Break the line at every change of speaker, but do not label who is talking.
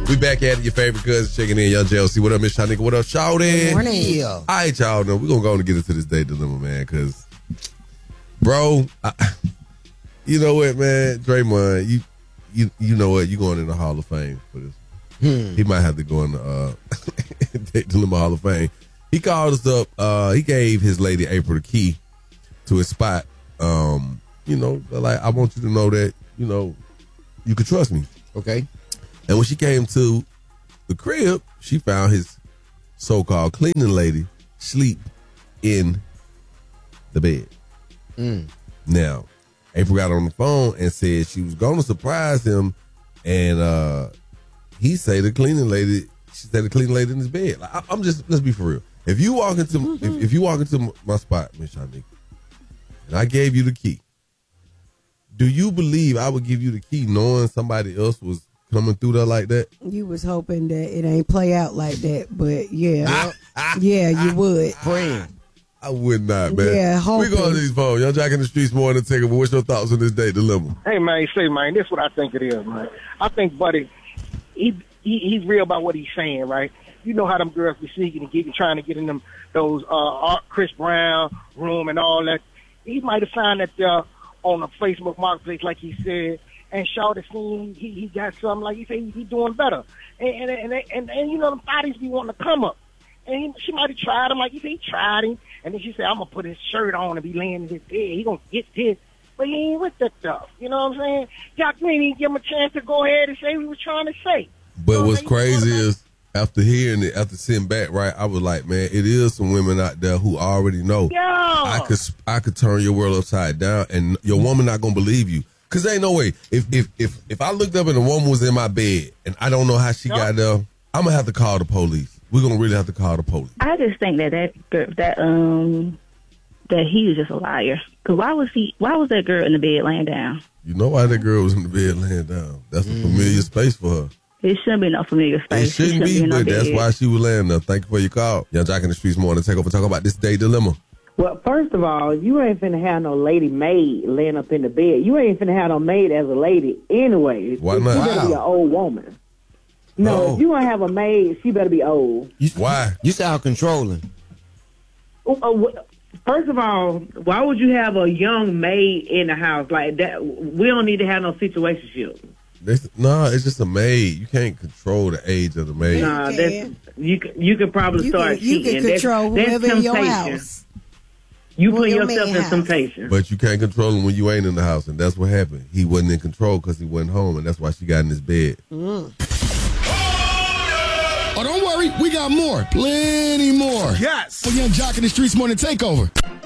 We back at it, your favorite cousin checking in. Young JLC, what up, Miss Shanika? What up, Shawty?
Good morning.
Yeah. All right, y'all know we're going to go on and get into this date dilemma, man, because, bro, you know what, man? Draymond, you know what? You going in the Hall of Fame for this. He might have to go in the date dilemma Hall of Fame. He called us up. He gave his lady April the key to his spot. You know, like, I want you to know that, you know, you can trust me.
Okay.
And when she came to the crib, she found his so-called cleaning lady sleep in the bed. Now, April got on the phone and said she was going to surprise him, and she said the cleaning lady in his bed. Like, I'm just, let's be for real. If you walk into if you walk into my spot, Miss Shanika, and I gave you the key, do you believe I would give you the key knowing somebody else was coming through there like that?
You was hoping that it ain't play out like that, but yeah. Yeah, you would.
Praying.
I would not, man.
Yeah, hoping.
We going to these phones. Young Jack in the Streets more than take it, but what's your thoughts on this date dilemma?
Hey, man, this is what I think it is, man. I think Buddy, he's real about what he's saying, right? You know how them girls be sneaking and geeking, trying to get in them those Chris Brown room and all that. He might have found that on a Facebook marketplace, like he said, and Shawty seen he got something, like he said, he's doing better. And you know, them bodies be wanting to come up. And she might have tried him, like he said, he tried him. And then she said, I'm going to put his shirt on and be laying in his bed. He going to get this. But he ain't with that stuff. You know what I'm saying? Jack Green didn't give him a chance to go ahead and say what he was trying to say.
But what's crazy is, after hearing it, after sitting back, right, I was like, man, it is some women out there who already know.
Yeah.
I could turn your world upside down, and your woman not gonna believe you. Cause there ain't no way. If I looked up and a woman was in my bed and I don't know how she got there, I'm gonna have to call the police. We're gonna really have to call the police.
I just think that he was just a liar. Cause why was that girl in the bed laying down?
You know why that girl was in the bed laying down? That's a familiar space for her.
It shouldn't be no familiar space.
It shouldn't be, but that's why she was laying there. Thank you for your call. Young Jack in the Streets morning. Take over. Talk about this date dilemma.
Well, first of all, you ain't finna have no lady maid laying up in the bed. You ain't finna have no maid as a lady anyway.
Why not?
She better be an old woman. No, if you want to have a maid, she better be old.
Why?
You sound controlling.
First of all, why would you have a young maid in the house like that? We don't need to have no situationship.
No, it's just a maid. You can't control the age of the maid.
Nah, you could probably start cheating.
You can control whoever in your house.
You put yourself in temptation.
But you can't control him when you ain't in the house, and that's what happened. He wasn't in control because he wasn't home, and that's why she got in his bed.
Oh, don't worry. We got more. Plenty more.
Yes.
For Young Jock in the Streets Morning Takeover.